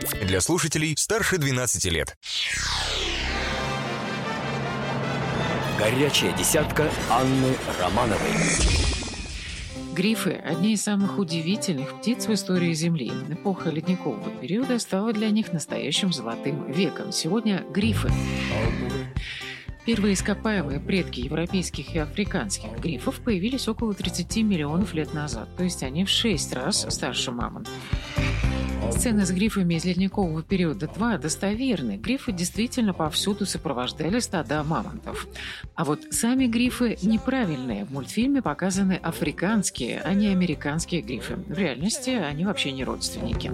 Для слушателей старше 12 лет. Горячая десятка Анны Романовой. Грифы – одни из самых удивительных птиц в истории Земли. Эпоха ледникового периода стала для них настоящим золотым веком. Сегодня грифы. Первые ископаемые предки европейских и африканских грифов появились около 30 миллионов лет назад, то есть они в 6 раз старше мамонтов. Сцены с грифами из ледникового периода 2 достоверны. Грифы действительно повсюду сопровождали стада мамонтов. А вот сами грифы неправильные. В мультфильме показаны африканские, а не американские грифы. В реальности они вообще не родственники.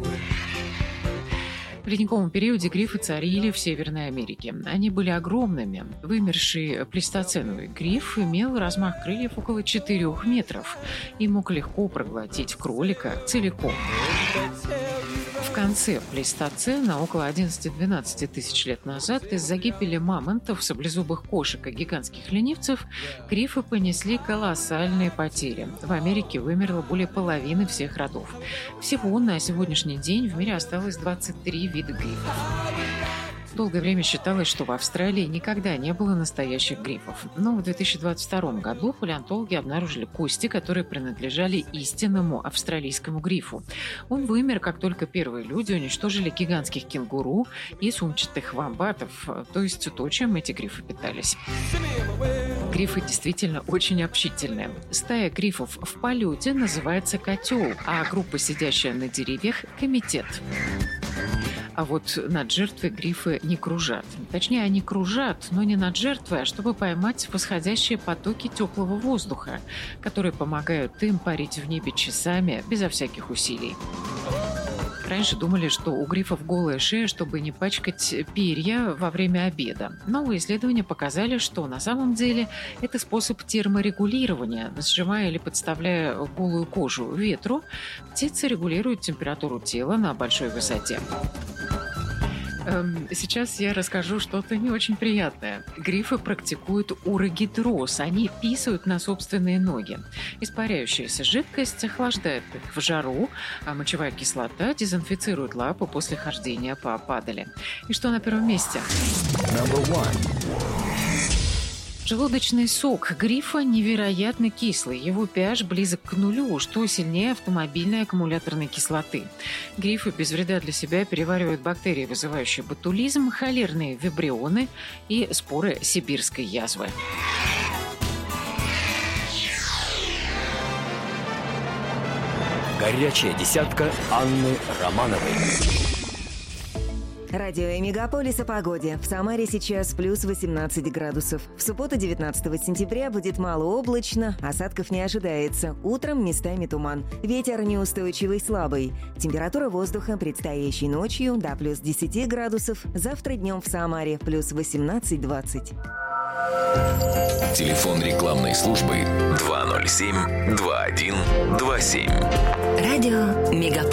В ледниковом периоде грифы царили в Северной Америке. Они были огромными. Вымерший плейстоценовый гриф имел размах крыльев около 4 метров и мог легко проглотить кролика целиком. В конце плейстоцена, около 11-12 тысяч лет назад, из-за гибели мамонтов, саблезубых кошек и гигантских ленивцев, грифы понесли колоссальные потери. В Америке вымерло более половины всех родов. Всего на сегодняшний день в мире осталось 23 вида грифов. Долгое время считалось, что в Австралии никогда не было настоящих грифов. Но в 2022 году палеонтологи обнаружили кости, которые принадлежали истинному австралийскому грифу. Он вымер, как только первые люди уничтожили гигантских кенгуру и сумчатых вомбатов, то есть то, чем эти грифы питались. Грифы действительно очень общительные. Стая грифов в полете называется котел, а группа, сидящая на деревьях, – комитет. А вот над жертвой грифы не кружат. Точнее, они кружат, но не над жертвой, а чтобы поймать восходящие потоки теплого воздуха, которые помогают им парить в небе часами безо всяких усилий. Раньше думали, что у грифов голая шея, чтобы не пачкать перья во время обеда. Новые исследования показали, что на самом деле это способ терморегулирования. Сжимая или подставляя голую кожу ветру, птицы регулируют температуру тела на большой высоте. Сейчас я расскажу что-то не очень приятное. Грифы практикуют урогидроз. Они писают на собственные ноги. Испаряющаяся жидкость охлаждает их в жару, а мочевая кислота дезинфицирует лапы после хождения по падали. И что на первом месте? Желудочный сок грифа невероятно кислый. Его pH близок к нулю, что сильнее автомобильной аккумуляторной кислоты. Грифы без вреда для себя переваривают бактерии, вызывающие ботулизм, холерные вибрионы и споры сибирской язвы. Горячая десятка Анны Романовой. Радио Мегаполис о погоде. В Самаре сейчас плюс 18 градусов. В субботу 19 сентября будет малооблачно, осадков не ожидается. Утром местами туман. Ветер неустойчивый, слабый. Температура воздуха предстоящей ночью до плюс 10 градусов. Завтра днем в Самаре плюс 18-20. Телефон рекламной службы 207-2127. Радио Мегаполис.